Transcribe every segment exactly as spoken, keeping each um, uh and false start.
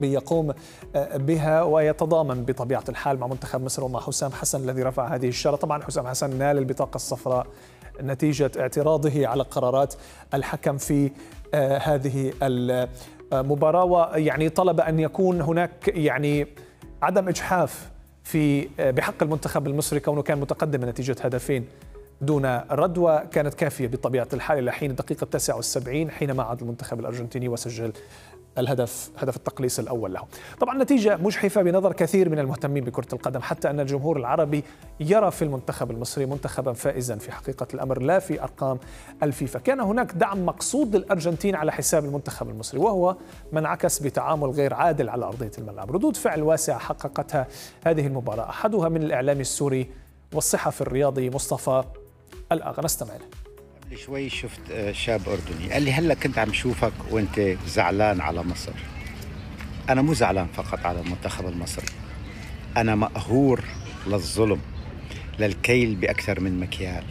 يقوم بها ويتضامن بطبيعة الحال مع منتخب مصر ومع حسام حسن الذي رفع هذه الشارة. طبعا حسام حسن نال البطاقة الصفراء نتيجة اعتراضه على قرارات الحكم في هذه المباراة، ويعني طلب أن يكون هناك يعني عدم إجحاف في بحق المنتخب المصري كونه كان متقدم بنتيجة هدفين دون رد، وكانت كافية بطبيعة الحال إلى حين الدقيقة التاسعة والسبعين حينما عاد المنتخب الأرجنتيني وسجل الهدف هدف التقليص الأول له. طبعا نتيجة مجحفة بنظر كثير من المهتمين بكرة القدم، حتى أن الجمهور العربي يرى في المنتخب المصري منتخبا فائزا في حقيقة الأمر لا في أرقام الفيفا. كان هناك دعم مقصود للأرجنتين على حساب المنتخب المصري، وهو ما انعكس بتعامل غير عادل على أرضية الملعب. ردود فعل واسعة حققتها هذه المباراة، أحدها من الإعلامي السوري والصحفي الرياضي مصطفى الآغا. نستمع له. قبل شوي شفت شاب أردني قال لي هلا كنت عم شوفك وانت زعلان على مصر. أنا مو زعلان فقط على المنتخب المصري، أنا مقهور للظلم، للكيل بأكثر من مكيال،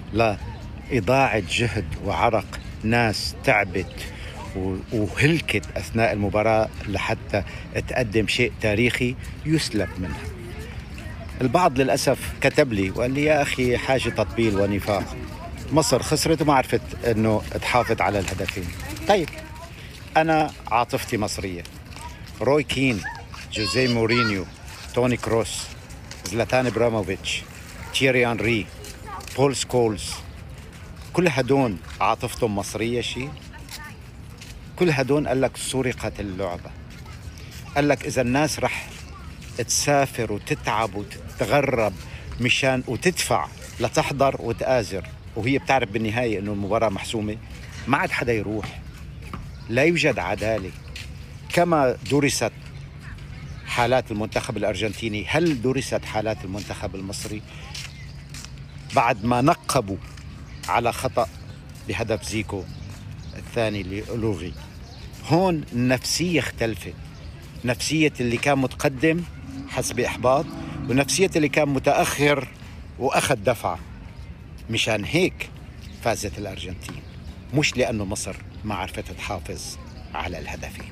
لإضاعة جهد وعرق ناس تعبت وهلكت أثناء المباراة لحتى تقدم شيء تاريخي يسلب منها. البعض للأسف كتب لي وقال لي يا أخي حاجة تطبيل ونفاق، مصر خسرت وما عرفت أنه تحافظ على الهدفين. طيب أنا عاطفتي مصرية، روي كين، جوزيه مورينيو، توني كروس، زلاتان إبراموفيتش، تييري أنري، بول سكولز، كل هدول عاطفتهم مصرية شيء؟ كل هدول قال لك سرقت اللعبة. قال لك إذا الناس رح تسافر وتتعب وتتغرب مشان وتدفع لتحضر وتآزر وهي بتعرف بالنهاية إنه المباراة محسومة، ما عاد حدا يروح. لا يوجد عدالة. كما درست حالات المنتخب الأرجنتيني، هل درست حالات المنتخب المصري؟ بعد ما نقبوا على خطأ بهدف زيكو الثاني اللي ألوغي، هون النفسية اختلفت. نفسية اللي كان متقدم حسب إحباط، ونفسية اللي كان متأخر وأخذ دفعة. مشان هيك فازت الأرجنتين، مش لأنه مصر ما عرفت تحافظ على الهدفين.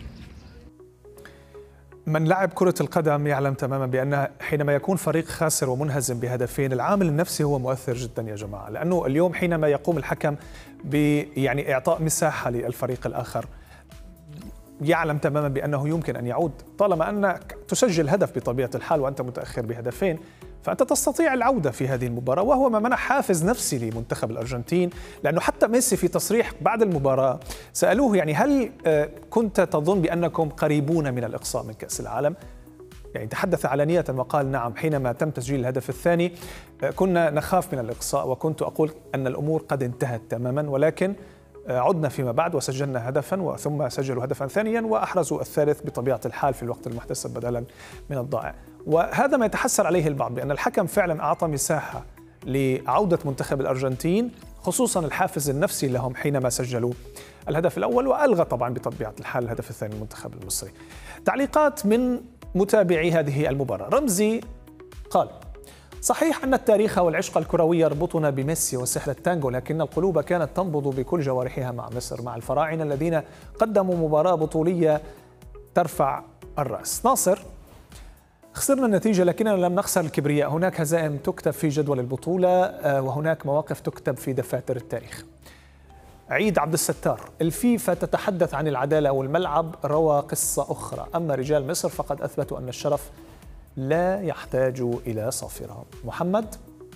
من لعب كرة القدم يعلم تماما بأن حينما يكون فريق خاسر ومنهزم بهدفين، العامل النفسي هو مؤثر جدا يا جماعة، لأنه اليوم حينما يقوم الحكم ب يعني إعطاء مساحة للفريق الآخر، يعلم تماما بأنه يمكن أن يعود. طالما أنك تسجل هدف بطبيعة الحال وأنت متأخر بهدفين، فأنت تستطيع العودة في هذه المباراة، وهو ما منح حافز نفسي لمنتخب الأرجنتين. لأنه حتى ميسي في تصريح بعد المباراة سألوه يعني هل كنت تظن بأنكم قريبون من الإقصاء من كأس العالم؟ يعني تحدث علانية وقال نعم، حينما تم تسجيل الهدف الثاني كنا نخاف من الإقصاء، وكنت أقول أن الأمور قد انتهت تماما، ولكن عدنا فيما بعد وسجلنا هدفا وثم سجلوا هدفا ثانيا وأحرزوا الثالث بطبيعة الحال في الوقت المحتسب بدلا من الضائع. وهذا ما يتحسر عليه البعض، بأن الحكم فعلا أعطى مساحة لعودة منتخب الأرجنتين، خصوصا الحافز النفسي لهم حينما سجلوا الهدف الأول، وألغى طبعا بطبيعة الحال الهدف الثاني المنتخب المصري. تعليقات من متابعي هذه المباراة. رمزي قال: صحيح أن التاريخ والعشق الكروي يربطنا بميسي وسحر التانجو، لكن القلوب كانت تنبض بكل جوارحها مع مصر، مع الفراعنة الذين قدموا مباراة بطولية ترفع الرأس. ناصر: خسرنا النتيجة لكننا لم نخسر الكبرياء، هناك هزائم تكتب في جدول البطولة وهناك مواقف تكتب في دفاتر التاريخ. عيد عبد الستار: الفيفا تتحدث عن العدالة والملعب روى قصة أخرى، أما رجال مصر فقد أثبتوا أن الشرف لا يحتاج إلى صافرة. محمد: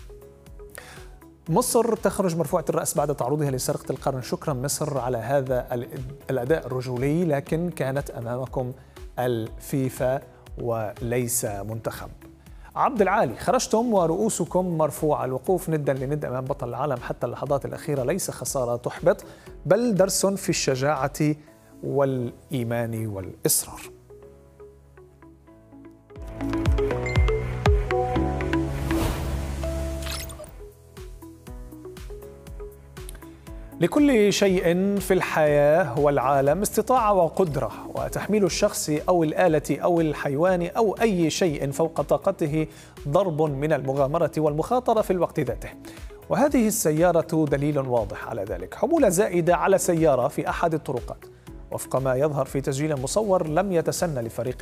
مصر تخرج مرفوعة الرأس بعد تعرضها لسرقة القرن، شكرا مصر على هذا الأداء الرجولي، لكن كانت أمامكم الفيفا وليس منتخب. عبد العالي: خرجتم ورؤوسكم مرفوعة، الوقوف ندا لند أمام بطل العالم حتى اللحظات الأخيرة ليس خسارة تحبط، بل درس في الشجاعة والإيمان والإصرار. لكل شيء في الحياة والعالم استطاعة وقدرة، وتحميل الشخص أو الآلة أو الحيوان أو أي شيء فوق طاقته ضرب من المغامرة والمخاطرة في الوقت ذاته، وهذه السيارة دليل واضح على ذلك. حمولة زائدة على سيارة في أحد الطرقات وفق ما يظهر في تسجيل مصور لم يتسنى لفريق